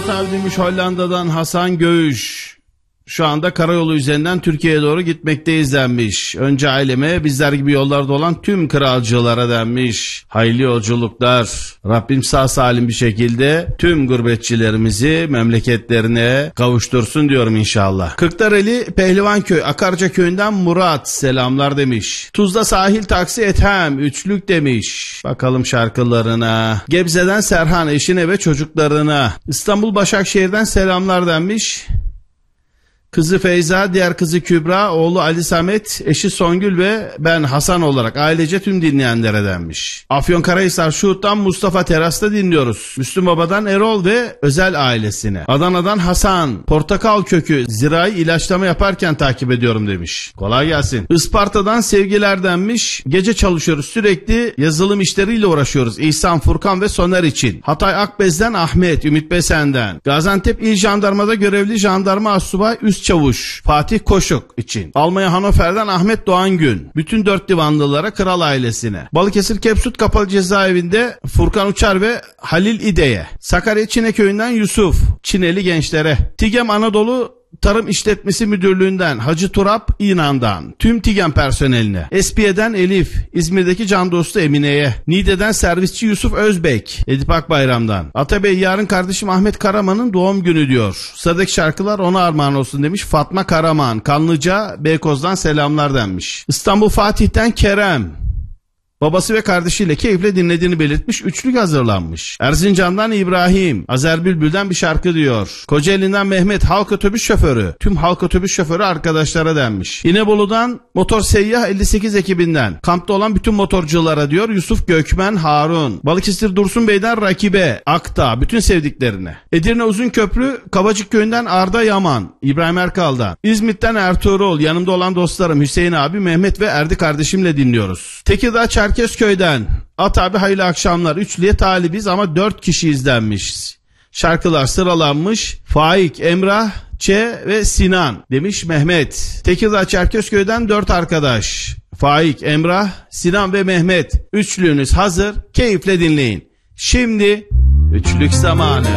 Murat abi demiş Hollanda'dan Hasan Göğüş. Şu anda karayolu üzerinden Türkiye'ye doğru gitmekteyiz denmiş. Önce aileme, bizler gibi yollarda olan tüm kralcılara denmiş. Hayırlı yolculuklar. Rabbim sağ salim bir şekilde tüm gurbetçilerimizi memleketlerine kavuştursun diyorum inşallah. Kırklareli Pehlivanköy Akarca köyünden Murat selamlar demiş. Tuzla sahil taksi ethem üçlük demiş. Bakalım şarkılarına. Gebze'den Serhan eşine ve çocuklarına. İstanbul Başakşehir'den selamlar denmiş. Kızı Feyza, diğer kızı Kübra, oğlu Ali Samet, eşi Songül ve ben Hasan olarak ailece tüm dinleyenlere denmiş. Afyonkarahisar Şuhut'tan Mustafa Teras'ta dinliyoruz. Müslüm Baba'dan Erol ve özel ailesine. Adana'dan Hasan, portakal kökü zirai ilaçlama yaparken takip ediyorum demiş. Kolay gelsin. Isparta'dan sevgiler denmiş. Gece çalışıyoruz, sürekli yazılım işleriyle uğraşıyoruz. İhsan, Furkan ve Soner için. Hatay Akbez'den Ahmet, Ümit Besen'den. Gaziantep İl Jandarma'da görevli jandarma astsubay Üst Çavuş Fatih Koşuk için. Almanya Hannover'den Ahmet Doğangün. Bütün 4 divanlılara, kral ailesine. Balıkesir Kepsut Kapalı Cezaevinde Furkan Uçar ve Halil İde'ye. Sakarya Çineköy'ünden Yusuf. Çineli gençlere. Tigem Anadolu Tarım İşletmesi Müdürlüğü'nden Hacı Turap İnan'dan tüm Tigen personeline. Espiye'den Elif, İzmir'deki can dostu Emine'ye. Niğde'den servisçi Yusuf Özbek, Edip Akbayram'dan. Atabey yarın kardeşim Ahmet Karaman'ın doğum günü diyor. Sıradaki şarkılar ona armağan olsun demiş Fatma Karaman. Kanlıca Beykoz'dan selamlar denmiş. İstanbul Fatih'ten Kerem. Babası ve kardeşiyle keyifle dinlediğini belirtmiş. Üçlük hazırlanmış. Erzincan'dan İbrahim. Azer Bülbül'den bir şarkı diyor. Kocaeli'nden Mehmet, halk otobüs şoförü. Tüm halk otobüs şoförü arkadaşlara denmiş. İnebolu'dan Motor Seyyah 58 ekibinden. Kampta olan bütün motorculara diyor Yusuf Gökmen Harun. Balıkesir Dursun Bey'den Rakibe, Akta, bütün sevdiklerine. Edirne Uzunköprü Kavacık Köyü'nden Arda Yaman. İbrahim Erkal'dan. İzmit'ten Ertuğrul. Yanımda olan dostlarım Hüseyin abi, Mehmet ve Erdi kardeşimle dinliyoruz. Tekirdağ Çerkezköy'den At abi hayırlı akşamlar. Üçlüye talibiz ama 4 kişi izlenmiş. Şarkılar sıralanmış. Faik, Emrah, Ç ve Sinan demiş Mehmet. Tekirdağ Çerkezköy'den 4 arkadaş. Faik, Emrah, Sinan ve Mehmet. Üçlüğünüz hazır. Keyifle dinleyin. Şimdi üçlük zamanı.